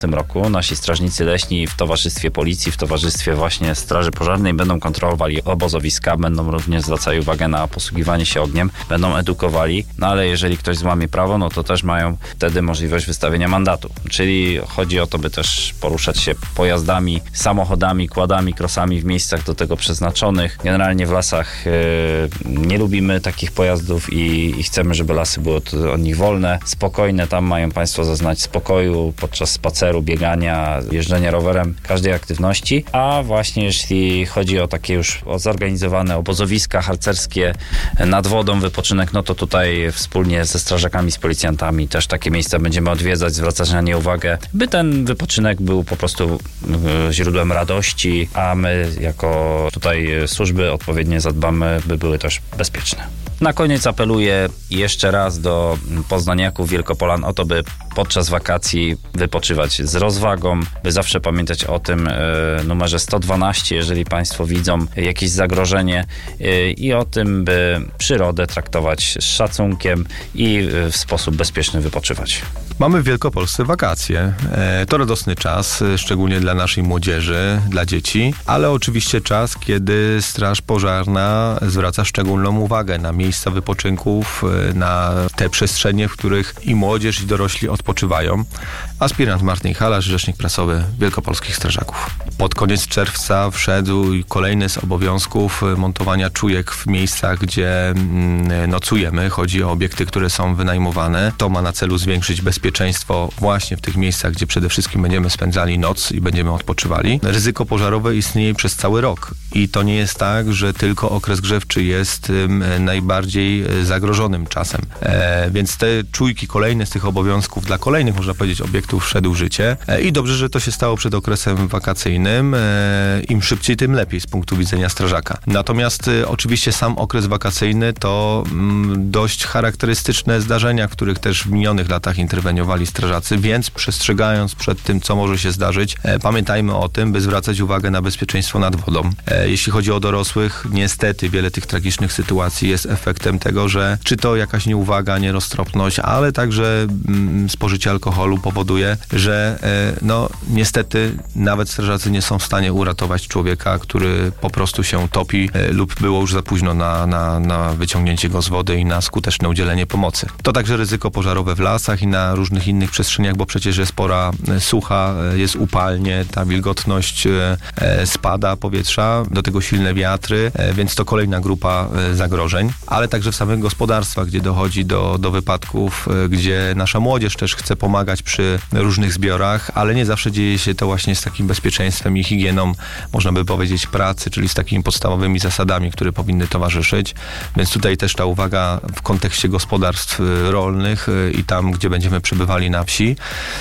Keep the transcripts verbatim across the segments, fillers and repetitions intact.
W tym roku nasi strażnicy leśni w towarzystwie policji, w towarzystwie właśnie Straży Pożarnej będą kontrolowali obozowiska, będą również zwracali uwagę na posługiwanie się ogniem, będą edukowali, no ale jeżeli ktoś złamie prawo, no to też mają wtedy możliwość wystawienia mandatu. Czyli chodzi o to, by też poruszać się pojazdami, samochodami, quadami, crossami w miejscach do tego przeznaczonych. Generalnie w lasach yy, nie lubimy takich pojazdów i, i chcemy, żeby lasy były od, od nich wolne, spokojne. Tam mają Państwo zaznać spokoju podczas spaceru, biegania, jeżdżenia rowerem, każdej aktywności, a właśnie jeśli chodzi o takie już o zorganizowane obozowiska harcerskie nad wodą, wypoczynek, no to tutaj wspólnie ze strażakami, z policjantami też takie miejsca będziemy odwiedzać, zwracać na nie uwagę, by ten wypoczynek był po prostu źródłem radości, a my jako tutaj służby odpowiednio zadbamy, by były też bezpieczne. Na koniec apeluję jeszcze raz do poznaniaków, Wielkopolan o to, by podczas wakacji wypoczywać z rozwagą, by zawsze pamiętać o tym e, numerze sto dwanaście, jeżeli Państwo widzą jakieś zagrożenie e, i o tym, by przyrodę traktować z szacunkiem i w sposób bezpieczny wypoczywać. Mamy w Wielkopolsce wakacje. E, to radosny czas, szczególnie dla naszej młodzieży, dla dzieci, ale oczywiście czas, kiedy Straż Pożarna zwraca szczególną uwagę na miejsca wypoczynków, na te przestrzenie, w których i młodzież, i dorośli odpoczywają. Aspirant Martin Halasz, rzecznik prasowy Wielkopolskich Strażaków. Pod koniec czerwca wszedł kolejny z obowiązków montowania czujek w miejscach, gdzie nocujemy. Chodzi o obiekty, które są wynajmowane. To ma na celu zwiększyć bezpieczeństwo właśnie w tych miejscach, gdzie przede wszystkim będziemy spędzali noc i będziemy odpoczywali. Ryzyko pożarowe istnieje przez cały rok i to nie jest tak, że tylko okres grzewczy jest tym najbardziej zagrożonym czasem. E, więc te czujki kolejne z tych obowiązków dla kolejnych, można powiedzieć, obiektów wszedł w życie e, i dobrze, że to się stało przed okresem wakacyjnym. E, Im szybciej, tym lepiej z punktu widzenia strażaka. Natomiast e, oczywiście sam okres wakacyjny to mm, dość charakterystyczne zdarzenia, w których też w minionych latach interweniowali strażacy, więc przestrzegając przed tym, co może się zdarzyć, e, pamiętajmy o tym, by zwracać uwagę na bezpieczeństwo nad wodą. E, jeśli chodzi o dorosłych, niestety wiele tych tragicznych sytuacji jest efektem tego, że czy to jakaś nieuwaga, nieroztropność, ale także mm, spożycie alkoholu powoduje, że e, no niestety nawet strażacy nie są w stanie uratować człowieka, który po prostu się topi e, lub było już za późno na, na, na wyciągnięcie go z wody i na skuteczne udzielenie pomocy. To także ryzyko pożarowe w lasach i na różnych innych przestrzeniach, bo przecież jest pora sucha, jest upalnie, ta wilgotność e, spada powietrza, do tego silne wiatry, e, więc to kolejna grupa e, zagrożeń, ale także w samych gospodarstwach, gdzie dochodzi do, do wypadków, e, gdzie nasza młodzież też chce pomagać przy różnych zbiorach, ale nie zawsze dzieje się to właśnie z takim bezpieczeństwem i higieną, można by powiedzieć, pracy, czyli z takimi podstawowymi zasadami, które powinny towarzyszyć. Więc tutaj też ta uwaga w kontekście gospodarstw rolnych i tam, gdzie będziemy przebywali na wsi,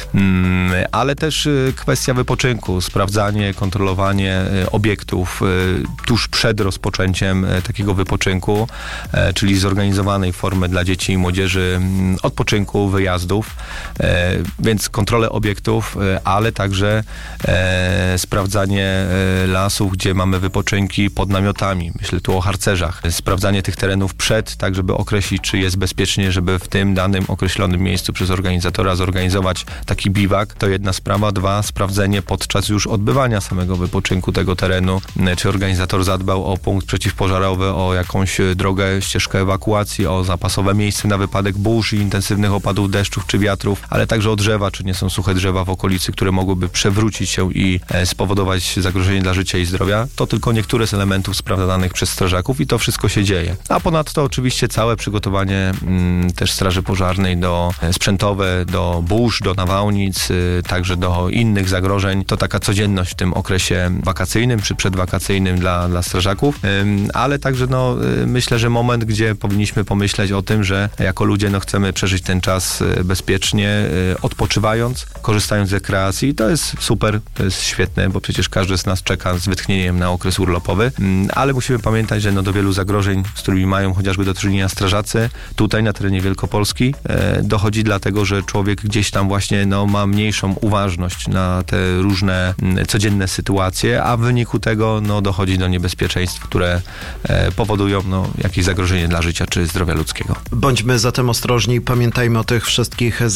ale też kwestia wypoczynku, sprawdzanie, kontrolowanie obiektów tuż przed rozpoczęciem takiego wypoczynku, czyli zorganizowanej formy dla dzieci i młodzieży odpoczynku, wyjazdów, więc kontrolę obiektów, ale także sprawdzanie lasów, gdzie mamy wypoczynki pod namiotami. Myślę tu o harcerzach. Sprawdzanie tych terenów przed, tak żeby określić, czy jest bezpiecznie, żeby w tym danym określonym miejscu przez organizatora zorganizować taki biwak. To jedna sprawa. Dwa, sprawdzenie podczas już odbywania samego wypoczynku tego terenu, czy organizator zadbał o punkt przeciwpożarowy, o jakąś drogę, ścieżkę ewakuacji, o zapasowe miejsce na wypadek burz i intensywnych opadów deszczów czy wiatrów, ale także o drzewa, czy nie są suche drzewa w okolicy, które mogłyby przewrócić się i spowodować zagrożenie dla życia i zdrowia. To tylko niektóre z elementów sprawdzanych przez strażaków i to wszystko się dzieje. A ponadto oczywiście całe przygotowanie m, też Straży Pożarnej do sprzętowe, do burz, do nawałnic, y, także do innych zagrożeń. To taka codzienność w tym okresie wakacyjnym czy przedwakacyjnym dla, dla strażaków, y, ale także no, y, myślę, że moment, gdzie powinniśmy pomyśleć o tym, że jako ludzie no, chcemy przeżyć ten czas y, bezpiecznie, y, odpoczywając, korzystając z rekreacji. I to jest super, to jest świetne, bo przecież każdy z nas czeka z wytchnieniem na okres urlopowy, y, ale musimy pamiętać, że no, do wielu zagrożeń, z którymi mają chociażby do czynienia strażacy, tutaj na terenie Wielkopolski y, dochodzi dlatego, że człowiek gdzieś tam właśnie no, ma mniejszą uważność na te różne y, codzienne sytuacje, a w wyniku tego no, dochodzi do niebezpieczeństw, które y, powodują no, jakieś zagrożenie dla życia czy zdrowia ludzkiego. Bądźmy zatem ostrożni, pamiętajmy o tych wszystkich zasadach.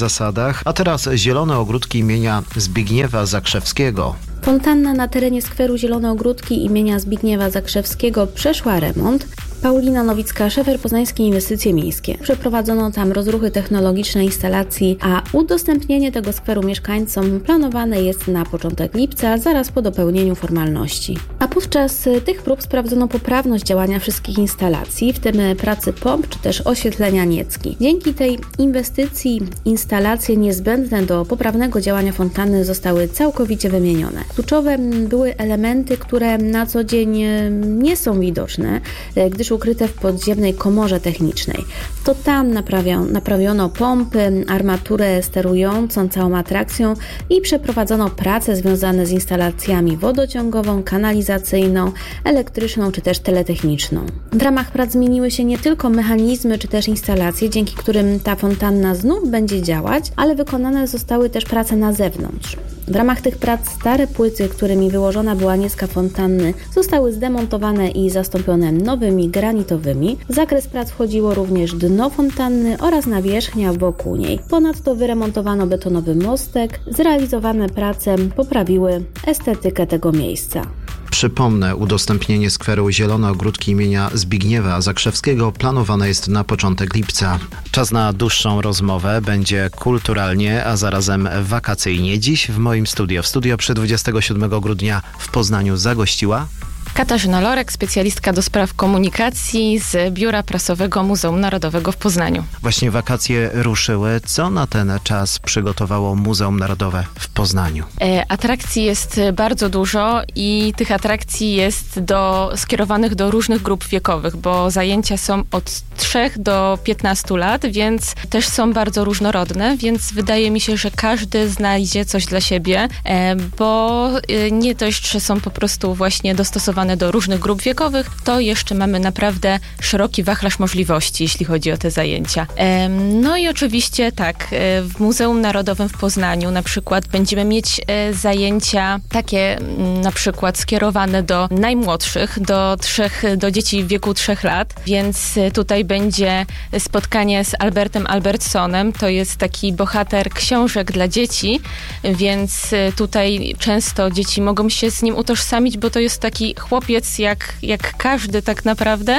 zasadach. A teraz Zielone Ogródki imienia Zbigniewa Zakrzewskiego. Fontanna na terenie skweru Zielone Ogródki imienia Zbigniewa Zakrzewskiego przeszła remont. Paulina Nowicka, szefer Poznańskie Inwestycje Miejskie. Przeprowadzono tam rozruchy technologiczne instalacji, a udostępnienie tego skweru mieszkańcom planowane jest na początek lipca, zaraz po dopełnieniu formalności. A podczas tych prób sprawdzono poprawność działania wszystkich instalacji, w tym pracy pomp czy też oświetlenia niecki. Dzięki tej inwestycji instalacje niezbędne do poprawnego działania fontanny zostały całkowicie wymienione. Kluczowe były elementy, które na co dzień nie są widoczne, gdyż ukryte w podziemnej komorze technicznej. To tam naprawio, naprawiono pompy, armaturę sterującą całą atrakcją i przeprowadzono prace związane z instalacjami wodociągową, kanalizacyjną, elektryczną czy też teletechniczną. W ramach prac zmieniły się nie tylko mechanizmy czy też instalacje, dzięki którym ta fontanna znów będzie działać, ale wykonane zostały też prace na zewnątrz. W ramach tych prac stare płyty, którymi wyłożona była niecka fontanny, zostały zdemontowane i zastąpione nowymi granitowymi. W zakres prac wchodziło również dno fontanny oraz nawierzchnia wokół niej. Ponadto wyremontowano betonowy mostek. Zrealizowane prace poprawiły estetykę tego miejsca. Przypomnę, udostępnienie skweru Zielone Ogródki imienia Zbigniewa Zakrzewskiego planowane jest na początek lipca. Czas na dłuższą rozmowę, będzie kulturalnie, a zarazem wakacyjnie. Dziś w moim studio, w studio przy dwudziestego siódmego grudnia w Poznaniu zagościła Katarzyna Lorek, specjalistka do spraw komunikacji z Biura Prasowego Muzeum Narodowego w Poznaniu. Właśnie wakacje ruszyły. Co na ten czas przygotowało Muzeum Narodowe w Poznaniu? E, atrakcji jest bardzo dużo i tych atrakcji jest do, skierowanych do różnych grup wiekowych, bo zajęcia są od trzech do piętnastu lat, więc też są bardzo różnorodne, więc wydaje mi się, że każdy znajdzie coś dla siebie, e, bo e, nie dość, że są po prostu właśnie dostosowane do różnych grup wiekowych, to jeszcze mamy naprawdę szeroki wachlarz możliwości, jeśli chodzi o te zajęcia. No i oczywiście tak, w Muzeum Narodowym w Poznaniu na przykład będziemy mieć zajęcia takie na przykład skierowane do najmłodszych, do, trzech, do dzieci w wieku trzech lat, więc tutaj będzie spotkanie z Albertem Albertsonem, to jest taki bohater książek dla dzieci, więc tutaj często dzieci mogą się z nim utożsamić, bo to jest taki chłopiec jak, jak każdy tak naprawdę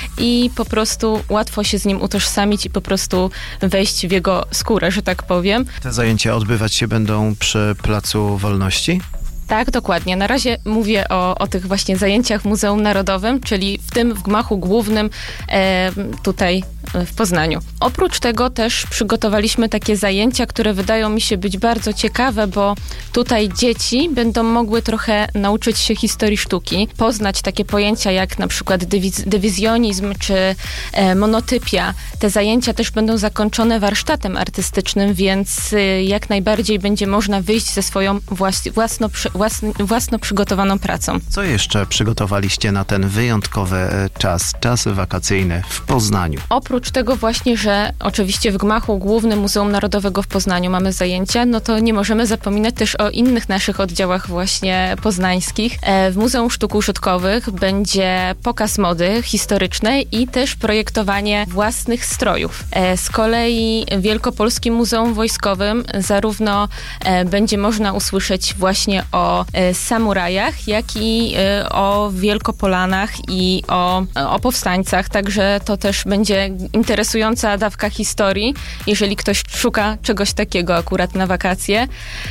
i po prostu łatwo się z nim utożsamić i po prostu wejść w jego skórę, że tak powiem. Te zajęcia odbywać się będą przy Placu Wolności? Tak, dokładnie. Na razie mówię o, o tych właśnie zajęciach w Muzeum Narodowym, czyli w tym w gmachu głównym e, tutaj w Poznaniu. Oprócz tego też przygotowaliśmy takie zajęcia, które wydają mi się być bardzo ciekawe, bo tutaj dzieci będą mogły trochę nauczyć się historii sztuki, poznać takie pojęcia jak na przykład dywiz- dywizjonizm czy e, monotypia. Te zajęcia też będą zakończone warsztatem artystycznym, więc e, jak najbardziej będzie można wyjść ze swoją włas- własno, przy, własno, własno przygotowaną pracą. Co jeszcze przygotowaliście na ten wyjątkowy czas, czas wakacyjny w Poznaniu? Oprócz tego właśnie, że oczywiście w gmachu głównym Muzeum Narodowego w Poznaniu mamy zajęcia, no to nie możemy zapominać też o innych naszych oddziałach właśnie poznańskich. W Muzeum Sztuk Użytkowych będzie pokaz mody historycznej i też projektowanie własnych strojów. Z kolei w Wielkopolskim Muzeum Wojskowym zarówno będzie można usłyszeć właśnie o samurajach, jak i o Wielkopolanach i o, o powstańcach, także to też będzie interesująca dawka historii, jeżeli ktoś szuka czegoś takiego akurat na wakacje.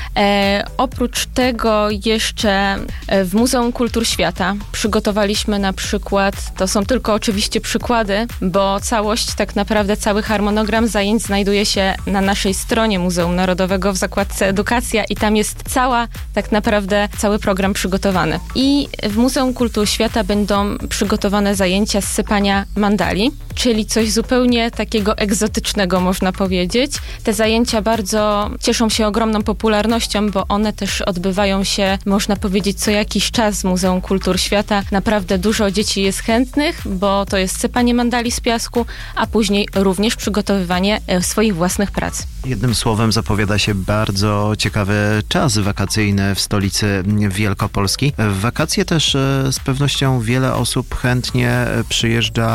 E, oprócz tego jeszcze w Muzeum Kultur Świata przygotowaliśmy na przykład, to są tylko oczywiście przykłady, bo całość, tak naprawdę cały harmonogram zajęć znajduje się na naszej stronie Muzeum Narodowego w zakładce Edukacja i tam jest cała, tak naprawdę cały program przygotowany. I w Muzeum Kultur Świata będą przygotowane zajęcia z sypania mandali, czyli coś zupełnie takiego egzotycznego, można powiedzieć. Te zajęcia bardzo cieszą się ogromną popularnością, bo one też odbywają się, można powiedzieć, co jakiś czas w Muzeum Kultur Świata. Naprawdę dużo dzieci jest chętnych, bo to jest sypanie mandali z piasku, a później również przygotowywanie swoich własnych prac. Jednym słowem zapowiada się bardzo ciekawy czas wakacyjny w stolicy Wielkopolski. W wakacje też z pewnością wiele osób chętnie przyjeżdża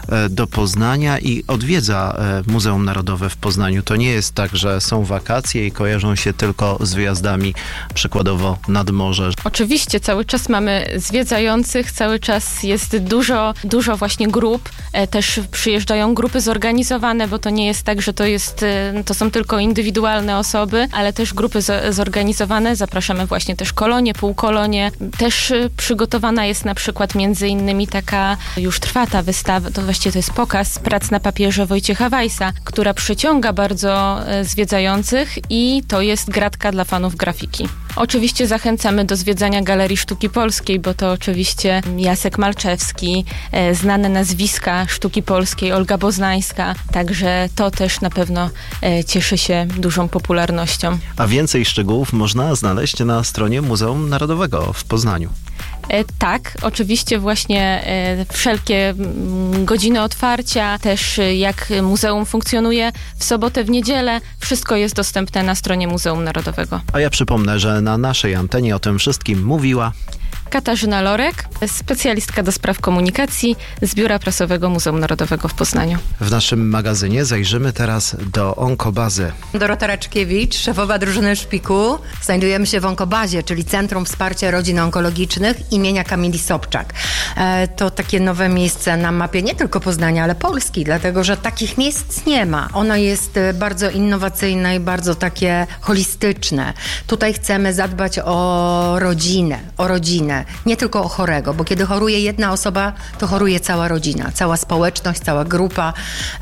do Poznania i odwiedza Muzeum Narodowe w Poznaniu. To nie jest tak, że są wakacje i kojarzą się tylko z wyjazdami przykładowo nad morze. Oczywiście cały czas mamy zwiedzających, cały czas jest dużo, dużo właśnie grup. Też przyjeżdżają grupy zorganizowane, bo to nie jest tak, że to jest, to są tylko indywidualne osoby, ale też grupy zorganizowane. Zapraszamy właśnie też kolonie, półkolonie. Też przygotowana jest na przykład między innymi taka, już trwa ta wystawa, to właściwie to jest pokaz prac na papierze Wojciecha Weissa, która przyciąga bardzo zwiedzających i to jest gratka dla fanów grafiki. Oczywiście zachęcamy do zwiedzania Galerii Sztuki Polskiej, bo to oczywiście Jacek Malczewski, e, znane nazwiska sztuki polskiej, Olga Boznańska, także to też na pewno e, cieszy się dużą popularnością. A więcej szczegółów można znaleźć na stronie Muzeum Narodowego w Poznaniu. E, tak, oczywiście właśnie e, wszelkie m, godziny otwarcia, też e, jak muzeum funkcjonuje w sobotę, w niedzielę, wszystko jest dostępne na stronie Muzeum Narodowego. A ja przypomnę, że na naszej antenie o tym wszystkim mówiła Katarzyna Lorek, specjalistka do spraw komunikacji z Biura Prasowego Muzeum Narodowego w Poznaniu. W naszym magazynie zajrzymy teraz do Onkobazy. Dorota Raczkiewicz, szefowa drużyny Szpiku. Znajdujemy się w Onkobazie, czyli Centrum Wsparcia Rodzin Onkologicznych imienia Kamili Sobczak. E, to takie nowe miejsce na mapie nie tylko Poznania, ale Polski, dlatego że takich miejsc nie ma. Ono jest bardzo innowacyjne i bardzo takie holistyczne. Tutaj chcemy zadbać o rodzinę, o rodzinę. Nie tylko o chorego, bo kiedy choruje jedna osoba, to choruje cała rodzina, cała społeczność, cała grupa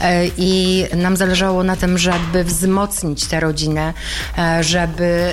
i nam zależało na tym, żeby wzmocnić tę rodzinę, żeby,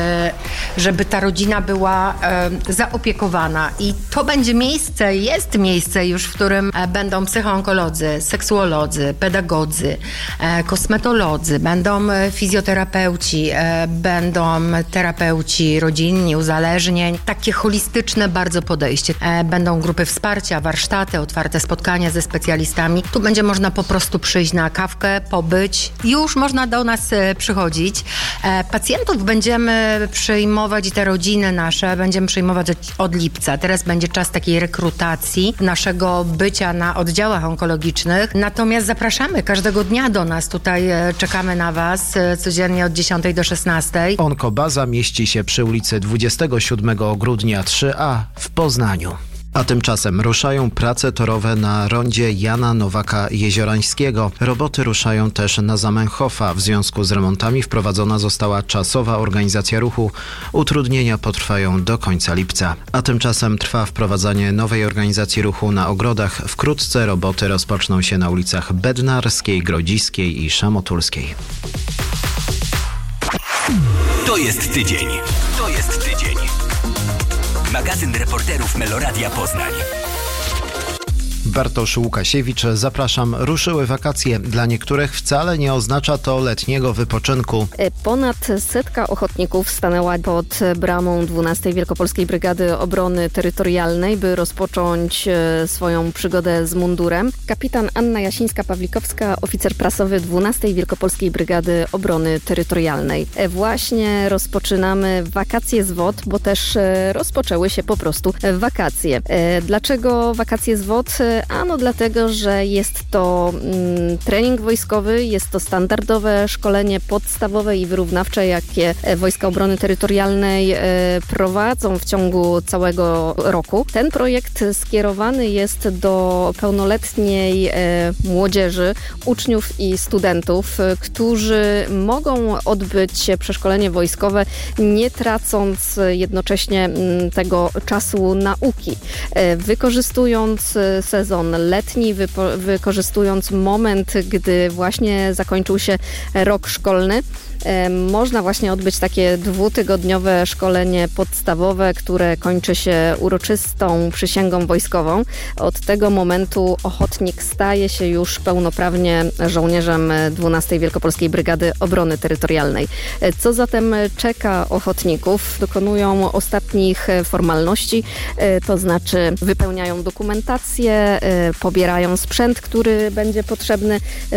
żeby ta rodzina była zaopiekowana i to będzie miejsce, jest miejsce już, w którym będą psychoonkolodzy, seksuolodzy, pedagodzy, kosmetolodzy, będą fizjoterapeuci, będą terapeuci rodzinni, uzależnień, takie holistyczne bardzo podejście. E, będą grupy wsparcia, warsztaty, otwarte spotkania ze specjalistami. Tu będzie można po prostu przyjść na kawkę, pobyć. Już można do nas e, przychodzić. E, pacjentów będziemy przyjmować i te rodziny nasze będziemy przyjmować od, od lipca. Teraz będzie czas takiej rekrutacji naszego bycia na oddziałach onkologicznych. Natomiast zapraszamy każdego dnia do nas. Tutaj e, czekamy na Was e, codziennie od dziesiątej do szesnastej. Onkobaza mieści się przy ulicy dwudziestego siódmego grudnia trzy a w Poznaniu. A tymczasem ruszają prace torowe na rondzie Jana Nowaka-Jeziorańskiego. Roboty ruszają też na Zamenhofa. W związku z remontami wprowadzona została czasowa organizacja ruchu. Utrudnienia potrwają do końca lipca. A tymczasem trwa wprowadzanie nowej organizacji ruchu na ogrodach. Wkrótce roboty rozpoczną się na ulicach Bednarskiej, Grodziskiej i Szamotulskiej. To jest tydzień. To jest tydzień. Magazyn reporterów Meloradia Poznań. Bartosz Łukasiewicz, zapraszam. Ruszyły wakacje. Dla niektórych wcale nie oznacza to letniego wypoczynku. Ponad setka ochotników stanęła pod bramą dwunastej Wielkopolskiej Brygady Obrony Terytorialnej, by rozpocząć swoją przygodę z mundurem. Kapitan Anna Jasińska-Pawlikowska, oficer prasowy dwunastej Wielkopolskiej Brygady Obrony Terytorialnej. Właśnie rozpoczynamy wakacje z W O D, bo też rozpoczęły się po prostu wakacje. Dlaczego wakacje z W O D? Ano dlatego, że jest to mm, trening wojskowy, jest to standardowe szkolenie podstawowe i wyrównawcze, jakie Wojska Obrony Terytorialnej e, prowadzą w ciągu całego roku. Ten projekt skierowany jest do pełnoletniej e, młodzieży, uczniów i studentów, e, którzy mogą odbyć przeszkolenie wojskowe, nie tracąc jednocześnie m, tego czasu nauki. E, wykorzystując sezon letni, wypo- wykorzystując moment, gdy właśnie zakończył się rok szkolny, e, można właśnie odbyć takie dwutygodniowe szkolenie podstawowe, które kończy się uroczystą przysięgą wojskową. Od tego momentu ochotnik staje się już pełnoprawnie żołnierzem dwunastej Wielkopolskiej Brygady Obrony Terytorialnej. E, co zatem czeka ochotników? Dokonują ostatnich formalności, e, to znaczy wypełniają dokumentację, pobierają sprzęt, który będzie potrzebny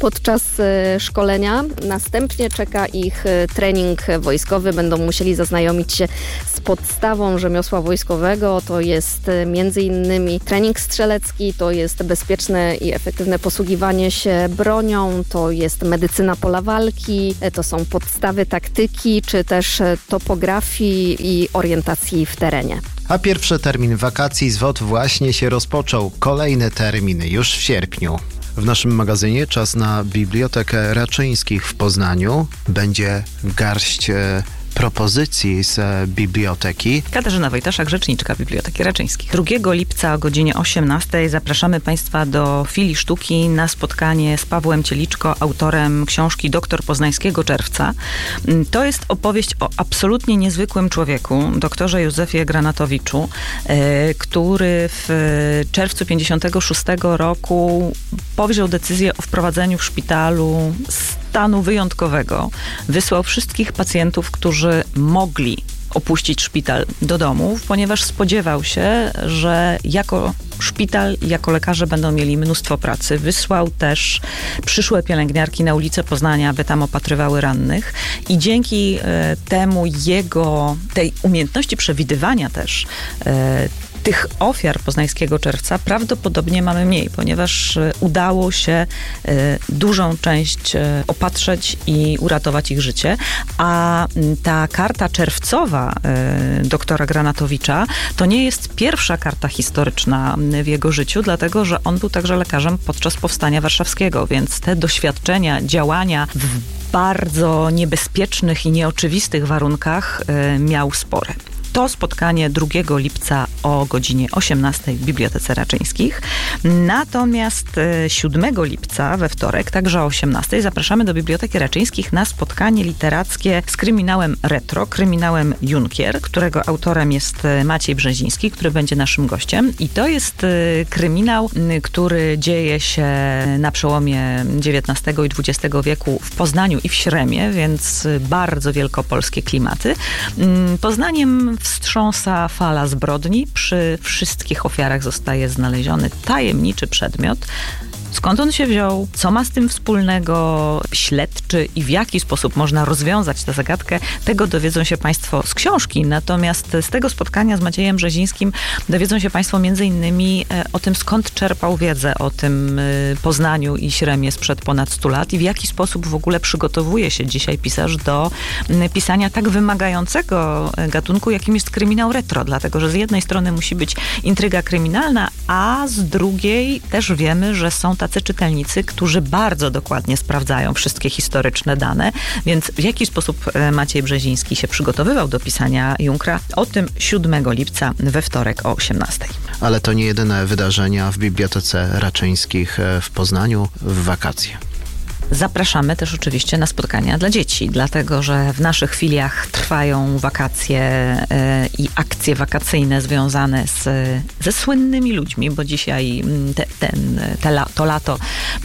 podczas e, szkolenia. Następnie czeka ich e, trening wojskowy. Będą musieli zaznajomić się z podstawą rzemiosła wojskowego. To jest e, między innymi trening strzelecki, to jest bezpieczne i efektywne posługiwanie się bronią, to jest medycyna pola walki, e, to są podstawy taktyki, czy też e, topografii i orientacji w terenie. A pierwszy termin wakacji z W O T właśnie się rozpoczął. Kolejne terminy już w sierpniu. W naszym magazynie czas na Bibliotekę Raczyńskich w Poznaniu. Będzie garść e, propozycji z e, biblioteki. Katarzyna Wojtaszak, rzeczniczka Biblioteki Raczyńskich. drugiego lipca o godzinie osiemnastej zapraszamy Państwa do Filii Sztuki na spotkanie z Pawłem Cieliczko, autorem książki Doktor Poznańskiego Czerwca. To jest opowieść o absolutnie niezwykłym człowieku, doktorze Józefie Granatowiczu, e, który w czerwcu pięćdziesiątego szóstego roku powziął decyzję o wprowadzeniu w szpitalu stanu wyjątkowego. Wysłał wszystkich pacjentów, którzy mogli opuścić szpital do domów, ponieważ spodziewał się, że jako szpital i jako lekarze będą mieli mnóstwo pracy. Wysłał też przyszłe pielęgniarki na ulicę Poznania, aby tam opatrywały rannych i dzięki e, temu jego, tej umiejętności przewidywania też e, tych ofiar poznańskiego czerwca prawdopodobnie mamy mniej, ponieważ udało się dużą część opatrzeć i uratować ich życie, a ta karta czerwcowa doktora Granatowicza to nie jest pierwsza karta historyczna w jego życiu, dlatego że on był także lekarzem podczas Powstania Warszawskiego, więc te doświadczenia, działania w bardzo niebezpiecznych i nieoczywistych warunkach miał spore. To spotkanie drugiego lipca o godzinie osiemnastej w Bibliotece Raczyńskich. Natomiast siódmego lipca we wtorek, także o osiemnastej, zapraszamy do Biblioteki Raczyńskich na spotkanie literackie z kryminałem retro, kryminałem Junkier, którego autorem jest Maciej Brzeziński, który będzie naszym gościem. I to jest kryminał, który dzieje się na przełomie dziewiętnastego i dwudziestego wieku w Poznaniu i w Śremie, więc bardzo wielkopolskie klimaty. Poznaniem wstrząsa fala zbrodni. Przy wszystkich ofiarach zostaje znaleziony tajemniczy przedmiot. Skąd on się wziął? Co ma z tym wspólnego śledczy i w jaki sposób można rozwiązać tę zagadkę? Tego dowiedzą się Państwo z książki. Natomiast z tego spotkania z Maciejem Brzezińskim dowiedzą się Państwo między innymi o tym, skąd czerpał wiedzę o tym Poznaniu i Śremie sprzed ponad stu lat i w jaki sposób w ogóle przygotowuje się dzisiaj pisarz do pisania tak wymagającego gatunku, jakim jest kryminał retro. Dlatego, że z jednej strony musi być intryga kryminalna, a z drugiej też wiemy, że są tacy czytelnicy, którzy bardzo dokładnie sprawdzają wszystkie historyczne dane, więc w jaki sposób Maciej Brzeziński się przygotowywał do pisania Junkra? O tym siódmego lipca we wtorek o osiemnastej. Ale to nie jedyne wydarzenia w Bibliotece Raczyńskich w Poznaniu w wakacje. Zapraszamy też oczywiście na spotkania dla dzieci, dlatego że w naszych filiach trwają wakacje i akcje wakacyjne związane z, ze słynnymi ludźmi, bo dzisiaj te, ten, te, to lato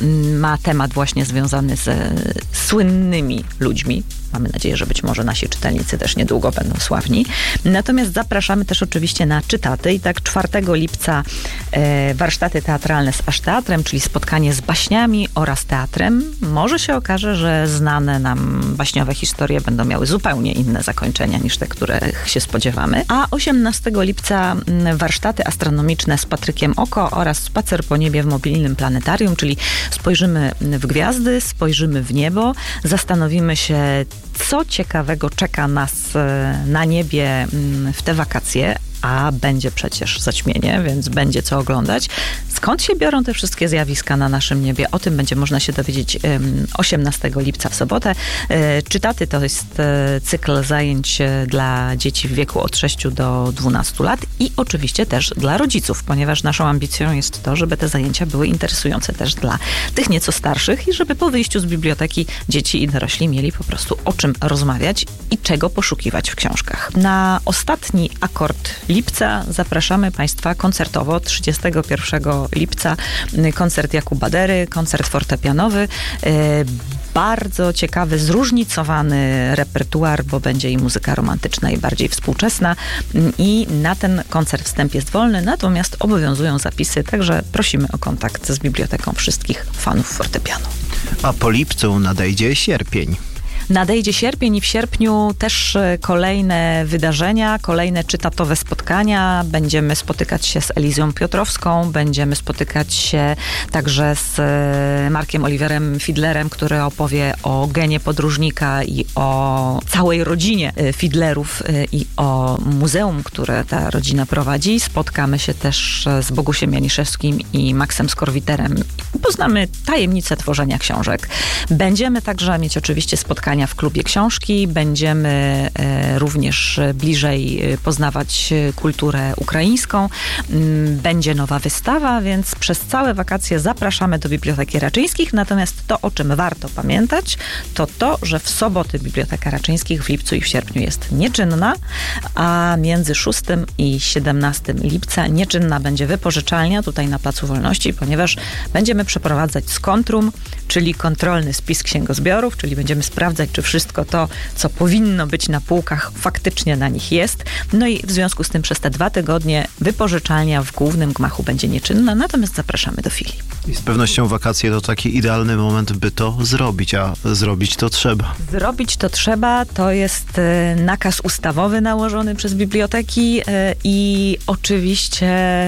ma temat właśnie związany z słynnymi ludźmi. Mamy nadzieję, że być może nasi czytelnicy też niedługo będą sławni. Natomiast zapraszamy też oczywiście na czytaty i tak czwartego lipca e, warsztaty teatralne z Aż Teatrem, czyli spotkanie z baśniami oraz teatrem. Może się okaże, że znane nam baśniowe historie będą miały zupełnie inne zakończenia niż te, których się spodziewamy. A osiemnastego lipca warsztaty astronomiczne z Patrykiem Oko oraz spacer po niebie w mobilnym planetarium, czyli spojrzymy w gwiazdy, spojrzymy w niebo, zastanowimy się, co ciekawego czeka nas na niebie w te wakacje, a będzie przecież zaćmienie, więc będzie co oglądać. Skąd się biorą te wszystkie zjawiska na naszym niebie? O tym będzie można się dowiedzieć osiemnastego lipca w sobotę. Czytaty to jest cykl zajęć dla dzieci w wieku od sześciu do dwunastu lat i oczywiście też dla rodziców, ponieważ naszą ambicją jest to, żeby te zajęcia były interesujące też dla tych nieco starszych i żeby po wyjściu z biblioteki dzieci i dorośli mieli po prostu o czym rozmawiać i czego poszukiwać w książkach. Na ostatni akord lipca zapraszamy Państwa koncertowo. trzydziestego pierwszego lipca koncert Jakuba Dery, koncert fortepianowy. Bardzo ciekawy, zróżnicowany repertuar, bo będzie i muzyka romantyczna, i bardziej współczesna. I na ten koncert wstęp jest wolny, natomiast obowiązują zapisy, także prosimy o kontakt z biblioteką wszystkich fanów fortepianu. A po lipcu nadejdzie sierpień. Nadejdzie sierpień i w sierpniu też kolejne wydarzenia, kolejne czytatowe spotkania. Będziemy spotykać się z Elizją Piotrowską, będziemy spotykać się także z Markiem Oliverem Fidlerem, który opowie o genie podróżnika i o całej rodzinie Fidlerów i o muzeum, które ta rodzina prowadzi. Spotkamy się też z Bogusiem Janiszewskim i Maxem Skorwiterem. Poznamy tajemnicę tworzenia książek. Będziemy także mieć oczywiście spotkania w klubie książki. Będziemy e, również bliżej poznawać kulturę ukraińską. Będzie nowa wystawa, więc przez całe wakacje zapraszamy do Biblioteki Raczyńskich. Natomiast to, o czym warto pamiętać, to to, że w soboty Biblioteka Raczyńskich w lipcu i w sierpniu jest nieczynna, a między szóstego i siedemnastego lipca nieczynna będzie wypożyczalnia tutaj na Placu Wolności, ponieważ będziemy przeprowadzać skontrum, czyli kontrolny spis księgozbiorów, czyli będziemy sprawdzać, czy wszystko to, co powinno być na półkach, faktycznie na nich jest. No i w związku z tym przez te dwa tygodnie wypożyczalnia w głównym gmachu będzie nieczynna, natomiast zapraszamy do filii. I z pewnością wakacje to taki idealny moment, by to zrobić, a zrobić to trzeba. Zrobić to trzeba, to jest e, nakaz ustawowy nałożony przez biblioteki e, i oczywiście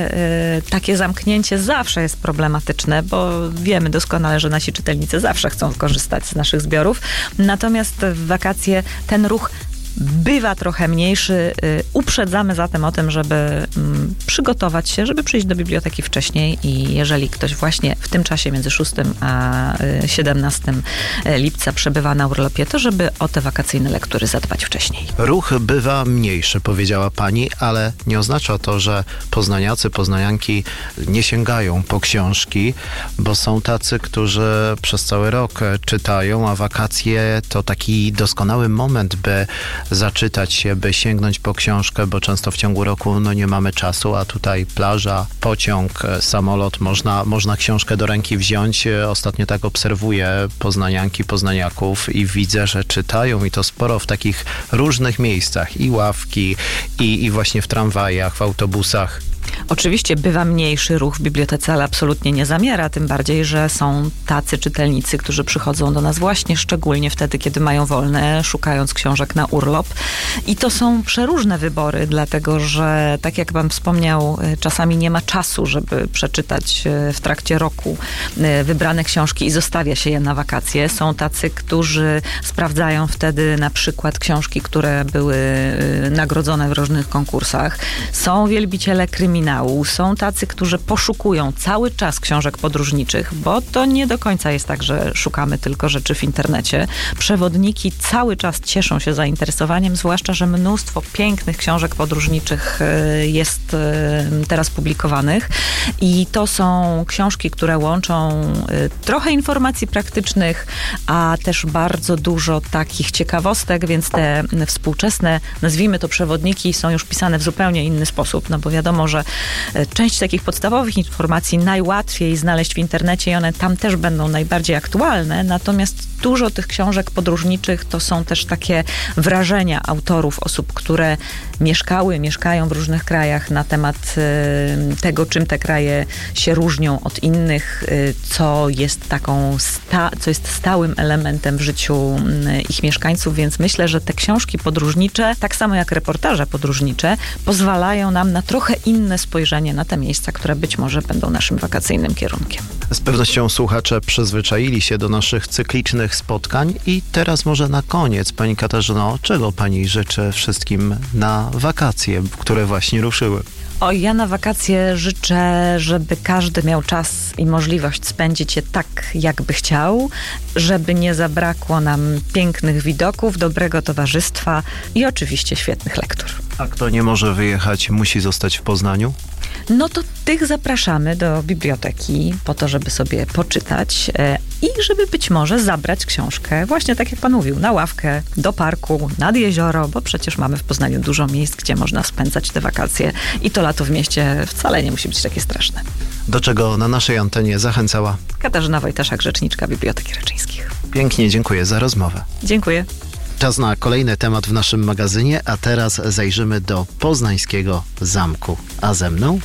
e, takie zamknięcie zawsze jest problematyczne, bo wiemy doskonale, że nasi czytelnicy zawsze chcą korzystać z naszych zbiorów. Natomiast w wakacje ten ruch bywa trochę mniejszy. Uprzedzamy zatem o tym, żeby przygotować się, żeby przyjść do biblioteki wcześniej i jeżeli ktoś właśnie w tym czasie między szóstego a siedemnastego lipca przebywa na urlopie, to żeby o te wakacyjne lektury zadbać wcześniej. Ruch bywa mniejszy, powiedziała pani, ale nie oznacza to, że poznaniacy, poznanianki nie sięgają po książki, bo są tacy, którzy przez cały rok czytają, a wakacje to taki doskonały moment, by zaczytać się, by sięgnąć po książkę, bo często w ciągu roku no, nie mamy czasu, a tutaj plaża, pociąg, samolot, można, można książkę do ręki wziąć. Ostatnio tak obserwuję poznanianki, poznaniaków i widzę, że czytają i to sporo w takich różnych miejscach, i ławki, i, i właśnie w tramwajach, w autobusach. Oczywiście bywa mniejszy ruch w bibliotece, ale absolutnie nie zamiera, tym bardziej, że są tacy czytelnicy, którzy przychodzą do nas właśnie szczególnie wtedy, kiedy mają wolne, szukając książek na urlop. I to są przeróżne wybory, dlatego że, tak jak pan wspomniał, czasami nie ma czasu, żeby przeczytać w trakcie roku wybrane książki i zostawia się je na wakacje. Są tacy, którzy sprawdzają wtedy na przykład książki, które były nagrodzone w różnych konkursach. Są wielbiciele kryminału, są tacy, którzy poszukują cały czas książek podróżniczych, bo to nie do końca jest tak, że szukamy tylko rzeczy w internecie. Przewodniki cały czas cieszą się zainteresowaniem, zwłaszcza, że mnóstwo pięknych książek podróżniczych jest teraz publikowanych i to są książki, które łączą trochę informacji praktycznych, a też bardzo dużo takich ciekawostek, więc te współczesne, nazwijmy to przewodniki, są już pisane w zupełnie inny sposób, no bo wiadomo, że część takich podstawowych informacji najłatwiej znaleźć w internecie i one tam też będą najbardziej aktualne, natomiast dużo tych książek podróżniczych to są też takie wrażenia autorów, osób, które mieszkały, mieszkają w różnych krajach na temat tego, czym te kraje się różnią od innych, co jest taką, sta- co jest stałym elementem w życiu ich mieszkańców, więc myślę, że te książki podróżnicze, tak samo jak reportaże podróżnicze, pozwalają nam na trochę inne spojrzenie na te miejsca, które być może będą naszym wakacyjnym kierunkiem. Z pewnością słuchacze przyzwyczaili się do naszych cyklicznych spotkań i teraz może na koniec, pani Katarzyno, czego pani życzy wszystkim na wakacje, które właśnie ruszyły? O, ja na wakacje życzę, żeby każdy miał czas i możliwość spędzić je tak, jakby chciał, żeby nie zabrakło nam pięknych widoków, dobrego towarzystwa i oczywiście świetnych lektur. A kto nie może wyjechać, musi zostać w Poznaniu? No to tych zapraszamy do biblioteki po to, żeby sobie poczytać e, i żeby być może zabrać książkę, właśnie tak jak pan mówił, na ławkę, do parku, nad jezioro, bo przecież mamy w Poznaniu dużo miejsc, gdzie można spędzać te wakacje i to lato w mieście wcale nie musi być takie straszne. Do czego na naszej antenie zachęcała Katarzyna Wojtaszak, rzeczniczka Biblioteki Raczyńskich. Pięknie dziękuję za rozmowę. Dziękuję. Czas na kolejny temat w naszym magazynie, a teraz zajrzymy do poznańskiego zamku. A ze mną?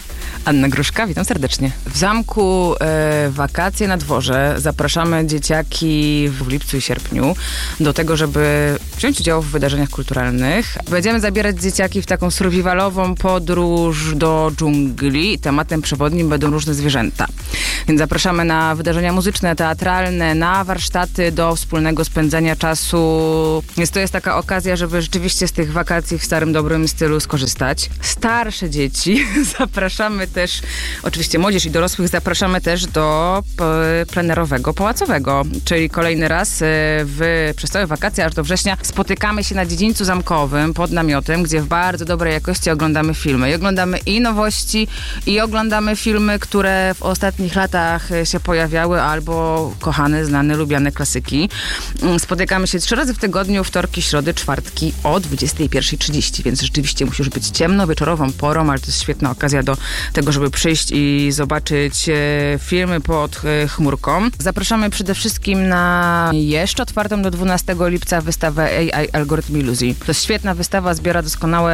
Anna Gruszka, witam serdecznie. W zamku e, wakacje na dworze. Zapraszamy dzieciaki w lipcu i sierpniu do tego, żeby wziąć udział w wydarzeniach kulturalnych. Będziemy zabierać dzieciaki w taką survivalową podróż do dżungli. Tematem przewodnim będą różne zwierzęta. Więc zapraszamy na wydarzenia muzyczne, teatralne, na warsztaty do wspólnego spędzania czasu. Więc to jest taka okazja, żeby rzeczywiście z tych wakacji w starym, dobrym stylu skorzystać. Starsze dzieci zapraszamy też, oczywiście młodzież i dorosłych zapraszamy też do plenerowego, pałacowego, czyli kolejny raz w, przez całe wakacje aż do września spotykamy się na dziedzińcu zamkowym pod namiotem, gdzie w bardzo dobrej jakości oglądamy filmy. I oglądamy i nowości, i oglądamy filmy, które w ostatnich latach się pojawiały, albo kochane, znane, lubiane klasyki. Spotykamy się trzy razy w tygodniu, wtorki, środy, czwartki o dwudziestej pierwszej trzydzieści, więc rzeczywiście musi już być ciemno, wieczorową porą, ale to jest świetna okazja do tego, żeby przyjść i zobaczyć e, filmy pod e, chmurką. Zapraszamy przede wszystkim na jeszcze otwartą do dwunastego lipca wystawę A I Algorytm Iluzji. To jest świetna wystawa, zbiera doskonałe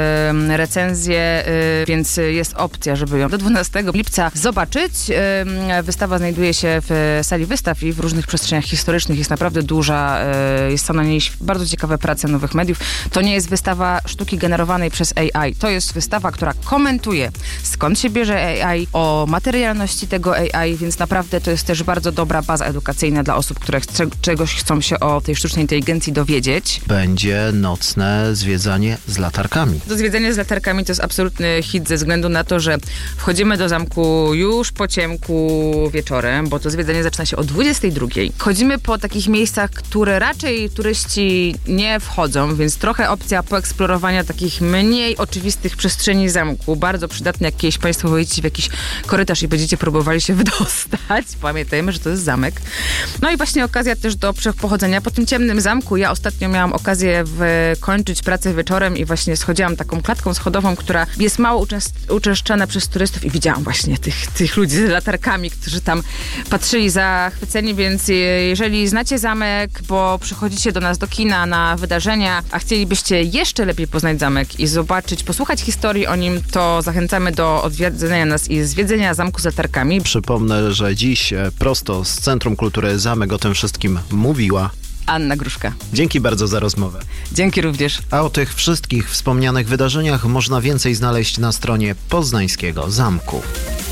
e, recenzje, e, więc jest opcja, żeby ją do dwunastego lipca zobaczyć. E, wystawa znajduje się w sali wystaw i w różnych przestrzeniach historycznych. Jest naprawdę duża, e, jest są na niej bardzo ciekawe prace nowych mediów. To nie jest wystawa sztuki generowanej przez A I. To jest wystawa, która komentuje, skąd się bierze A I, o materialności tego A I, więc naprawdę to jest też bardzo dobra baza edukacyjna dla osób, które chce, czegoś chcą się o tej sztucznej inteligencji dowiedzieć. Będzie nocne zwiedzanie z latarkami. To zwiedzanie z latarkami to jest absolutny hit ze względu na to, że wchodzimy do zamku już po ciemku wieczorem, bo to zwiedzanie zaczyna się o dwudziestej drugiej. Chodzimy po takich miejscach, które raczej turyści nie wchodzą, więc trochę opcja poeksplorowania takich mniej oczywistych przestrzeni zamku. Bardzo przydatne, jak kiedyś Państwo wejdziecie w jakiś korytarz i będziecie próbowali się wydostać. Pamiętajmy, że to jest zamek. No i właśnie okazja też do pochodzenia po tym ciemnym zamku. Ja ostatnio miałam okazję kończyć pracę wieczorem i właśnie schodziłam taką klatką schodową, która jest mało uczęst- uczęszczana przez turystów i widziałam właśnie tych, tych ludzi z latarkami, którzy tam patrzyli zachwyceni, więc jeżeli znacie zamek, bo przychodzicie do nas do kina na wydarzenia, a chcielibyście jeszcze lepiej poznać zamek i zobaczyć, posłuchać historii o nim, to zachęcamy do odwiedzenia nas i zwiedzenia zamku z latarkami. Przypomnę, że dziś prosto z Centrum Kultury Zamek o tym wszystkim mówiła Anna Gruszka. Dzięki bardzo za rozmowę. Dzięki również. A o tych wszystkich wspomnianych wydarzeniach można więcej znaleźć na stronie Poznańskiego Zamku.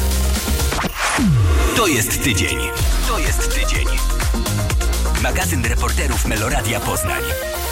To jest tydzień. To jest tydzień. Magazyn reporterów Meloradia Poznań.